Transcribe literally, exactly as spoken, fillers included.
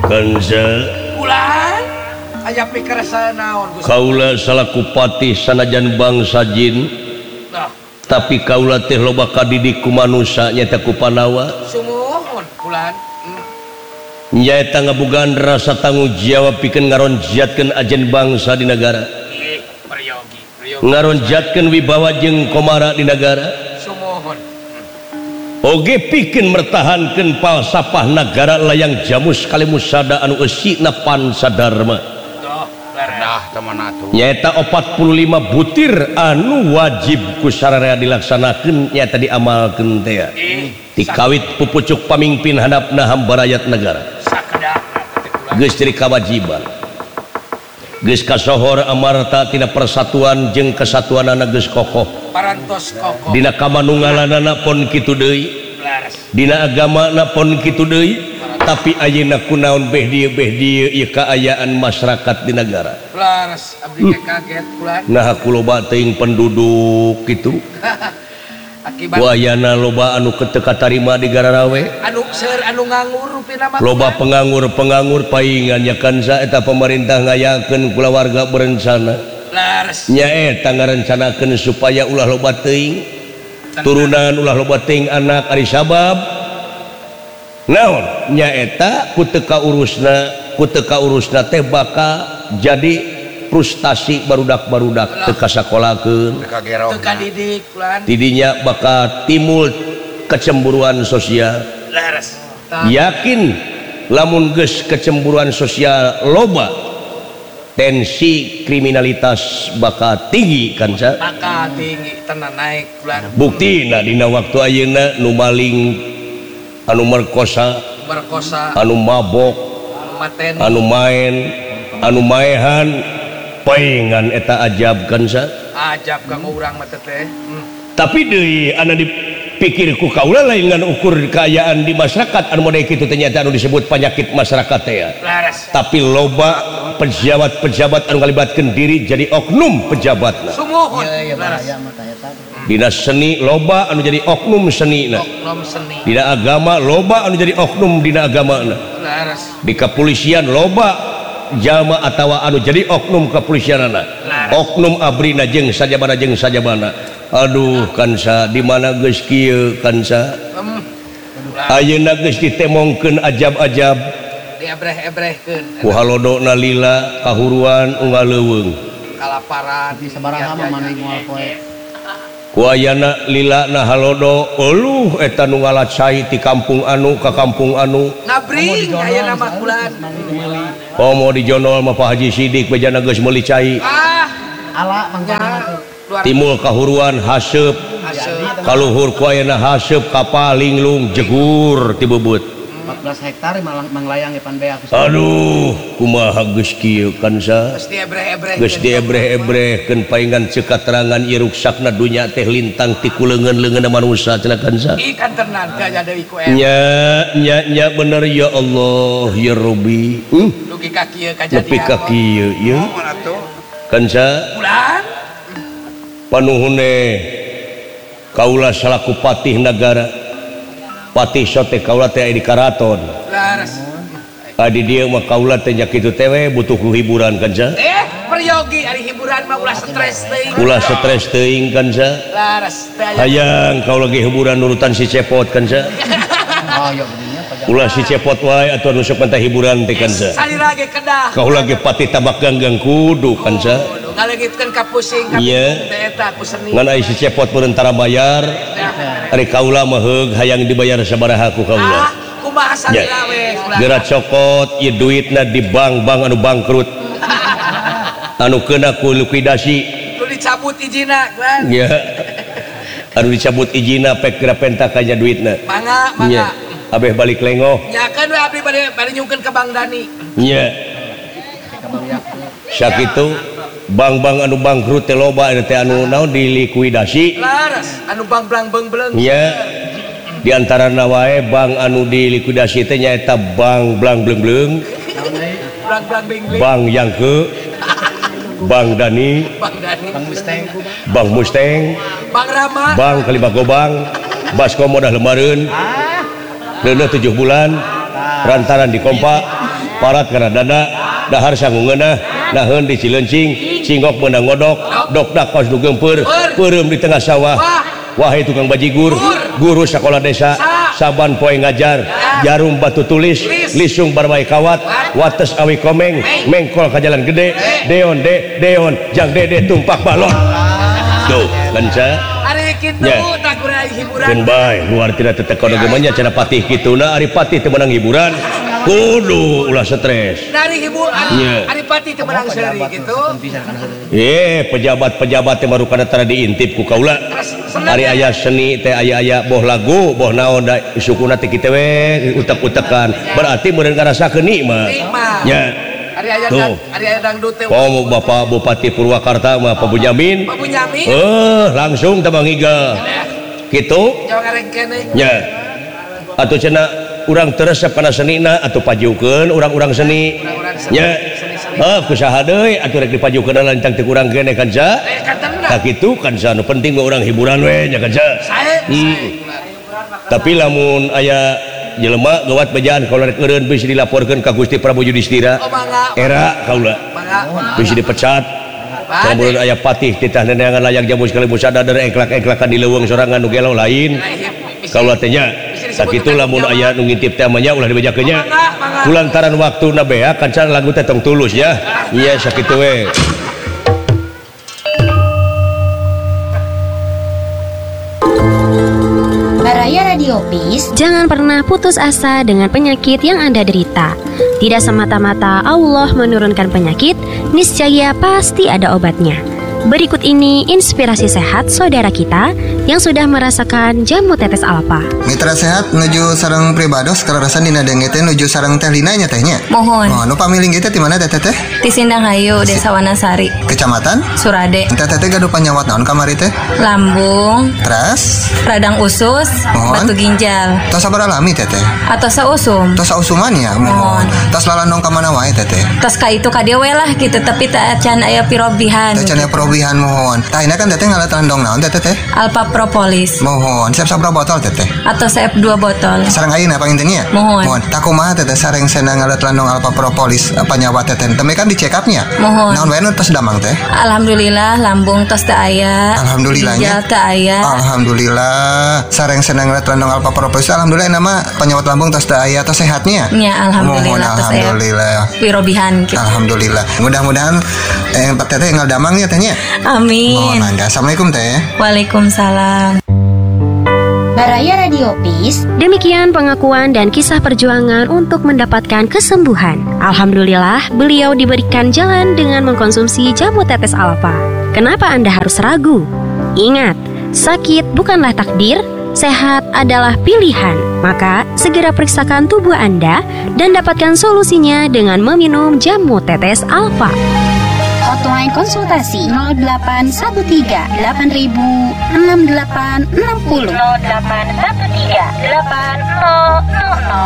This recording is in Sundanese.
bulan aya pikir naon kaula salaku patih sanajan bangsa jin nah. Tapi kaula teh loba kadidik ku manusia nyata ku Panawa sumuhun bulan hmm. Nyata ngabogaan rasa tanggung jawab pikeun ngaronjatkeun ajen bangsa di negara ih peryogi peryogi ngaronjatkeun wibawa jeung komara di negara sumuhun oge pikeun mertahankeun falsafah negara layang jamus kalimusada anu eusina pansadharma nyata opat puluh lima butir anu wajib ku sararea dilaksanakeun nyata diamalkeun teh ti kawit pupucuk pamimpin handapna hamba rakyat negara geus jadi kewajiban geus kasohor amarta tina persatuan jeung kesatuanana geus kokoh parantos kokoh dina kamanunggalanana pon kitu deui dina agamana pon kitu deui tapi ayeuna kunaon beh dieu beh dieu ieu kaayaan masyarakat di negara laras abdi kaget bulan nah aku loba teuing penduduk kitu akibat wayana loba anu teu katarima di Gararawe anu seur anu nganggur rupina mah loba penganggur-penganggur paingan nya kansa eta pemerintah ngayakeun kulawarga berencana laras nya eta ngarencanakeun supaya ulah loba teuing turunan ulah loba teuing anak ari sabab naon nyaeta ku teu kaurusna ku teu kaurusna teh bakal jadi frustasi barudak-barudak teu kasakolakeun teu kadidik lan tidinya bakal timbul kecemburuan sosial laras yakin lamun geus kecemburuan sosial loba tensi kriminalitas bakal tinggi kan sa bakal tinggi tenan naik bulan buktina dina waktu ayeuna nu maling anu merkosa merkosa anu mabok anu maten anu main anu maehan paingan eta ajab kan sa ajab kanggo urang mah teh hmm. Tapi deui anu dipikir ku kaula lain ngan ukur kekayaan di masyarakat anu model kitu ternyata anu disebut penyakit masyarakat teh ya. Tapi loba pejabat-pejabat anu ngalibatkeun diri jadi oknum pejabatna. Sumuhun. Dina seni loba anu jadi oknum senina. Oknum seni. Dina agama loba anu jadi oknum dina agamana. Di kepolisian loba jalma atawa anu jadi oknum kepolisianana. Oknum abrina jeung sajabana jeung sajabana. Aduh kansa di mana geus kieu kansa. Ayeuna geus ditemongkeun ajab-ajab. Diebreh-ebrehkeun. Ku halodona lila kahuruan unggal leuweung. Kalaparan di sabaraha mah mani moal poe. Ku ayana lila na halodo eueuh eta nu ngalacai ti kampung anu ka kampung anu. Ngabring ayeuna mah kulan. Oh mau dijonol mah Pak Haji Sidik bejana geus meuli cai. Ah, ala mangga Timul kahuruan haseup. Kaluhur ku ayeuna haseup kapal linglung jegur ti bebeut. empat belas hektar malah manglayang epan bea. Aduh, kumaha geus kieu kansa? Geus diebreh-ebreh. Geus diebreh-ebrehkeun paingan ceuk katerangan ieu ruksakna dunya teh lintang ti kuleungeun-leungeunna manusia cenah kansa. Ikan ternan gaya deui ku eta. Nya nya nya bener ya Allah ya Rabbi. Hmm? Dugi ka kieu kajadian. Nepi ka kieu ieu. Kansa? Bulan. Panuhune kaula salaku patih nagara. Patih sote kaula teh di karaton. Laras. Adi dieu mah kaula teh nya kitu teh we butuh hiburan kansa. Eh, peryogi ari hiburan mah ulah stres teuing. Ulah stres teuing kansa. Laras teh. Hayang kaula ge hiburan nurutan si Cepot kansa. Oh iya bedinya pajak. Ulah si Cepot wae atuh anu sok teh hiburan teh kansa. Salira ge kedah. Kaula ge patih tabak ganggang kudu kansa. Ngalegitkeun ka pusing ka eta ku seni. Ngan aya si Cepot perentara bayar. Ari kaula mah heug hayang dibayar sabaraha ku kaula. Ah, kumaha salira we. Geura cokot ieu duitna di bank-bank anu bangkrut. Anu keuna ku likuidasi. Lu dicabut izina kan. Ya. Anu dicabut izina pek geura penta kaja duitna. Mangga, mangga. Abeh balik lengoh. Ya kan we abdi bade bade nyungkeun ke Bang Dani. Nya. Sakitu bank-bank anu bangkrut teh loba teh anu naon dilikuidasi. Laras, anu bang-blang beung-beung. Nya. Di antarana wae bank anu dilikuidasi teh nyaeta bank blang bleung-bleung. Blang-blang bing-bing. Bank Yangke. Bang Dani. Bang Dani. Bang Mustang. Bang Mustang. Bang Rama. Bang Kalibagobang. Baskom modal lemareun. Ah. Leuneuh tujuh bulan. Rantaran di kompa. parat kana dada dahar sangungeunah naheun di Cilencing singok meunang ngodok dokdak kos nu gempeur peureum di tengah sawah wahai tukang bajigur guru sekolah desa saban poe ngajar jarum batu tulis lisung barbae kawat wates awi komeng mengkol ka jalan gede deon de deon jang dede tumpak balon tuh kanca Ari kitu tak kurangi hiburan. keun bae luar tidak tetekon gemanya cenah patih kituna ari patih teu meunang hiburan kudu ulah stres Dari hiburan. Nya. Ari pati teu menang seuri gitu. eh pejabat-pejabat teh baru kana tara diintip ku kaula ari aya seni teh aya-aya boh lagu boh naon da sukuna teh kitu we utek-utekan berarti meureun ngarasakeun nikmat Nikmat. nya Ari aya Tuh. dang, ari aya dangdut teh. komo Bapak Bupati Purwakarta mah Pak Bunyamin Pak Bunyamin. eh langsung teh mangiga kitu Jawa ngareng keneh. nya atuh cenah urang teu resep kana senina atuh pajukeun urang-urang seni nya heuh kusaha deui atuh rek dipajukeun lancang teu kurang keneh kanca Eh katana. tak kitu kanca nu penting mah urang hiburan we nya kanca Sae. Hmm. Tapi lamun aya jelema gawat bejaan kalau rek eureun bisa dilaporkeun ka Gusti Prabu Yudhistira Oh mangga. era kaula Mangga. bisa dipecat lamun aya patih titah neneangan layang jamu sekali sadadar engklak-engklakan di leuweung sorangan nu gelo lain kaula teh nya sakitu lamun aya nu ngintip teh mah nya ulah dibejakeun nya kulantaran waktuna beak kancan lagu teh tong tulus ya iya sakitu we. Baraya Radio Peace. Jangan pernah putus asa dengan penyakit yang Anda derita. Tidak semata-mata Allah menurunkan penyakit, niscaya pasti ada obatnya. Berikut ini inspirasi sehat saudara kita yang sudah merasakan jamu tetes alfa. Mitra sehat nuju sareng pribados kararasan dina denge teh nuju sareng teh Lina nya tehnya. Mohon. Oh, nu pamiling kita di mana teh teh? Di Sindanghayu, Desa Wanasari, Kecamatan? Surade, Teh teh gaduh panyawat naon kamari teh? Lambung, Teras? radang usus, Mohon. batu ginjal, Tos sabar alami teh teh. atau sausum. Tos sausuman ya, mohon. Tos lalandong ka mana wae teh teh. Tos ka itu ka dieu we lah gitu, tapi tak can aya pirobihan. Teh cenah probihan mohon. Tah ini kan teh ngalat landong naon teh teh? Alpha propolis Mohon. Siap sabra botol teh teh. atau C F dua botol. Sareng ayeuna pangintennya? Mohon. Mohon. Tak kumaha teh teh sareng senang ngalat landong alpa propolis panyawat teh teh. Teme kan di check up-nya. Mohon. Naon wae nu tos damang teh? Alhamdulillah lambung tos teu aya. Alhamdulillahnya. Ginjal teu aya. Alhamdulillah sareng senang ngeliat landong alpa propolis alhamdulillah nama penyawat lambung tos teu aya tos sehatnya Nya alhamdulillah mohon tos aya alhamdulillah pirobihan gitu. alhamdulillah mudah-mudahan eh teteh ngal damangnya tehnya mohon Amin. mangga assalamualaikum teh. Waalaikumsalam. Baraya Radio Peace. Demikian pengakuan dan kisah perjuangan untuk mendapatkan kesembuhan. Alhamdulillah, beliau diberikan jalan dengan mengkonsumsi jamu tetes alfa. Kenapa Anda harus ragu? Ingat, sakit bukanlah takdir, sehat adalah pilihan. Maka, segera periksakan tubuh Anda dan dapatkan solusinya dengan meminum jamu tetes alfa. Hotline konsultasi nol delapan satu tiga delapan ribu enam delapan enam nol. nol delapan satu tiga delapan nol nol nol.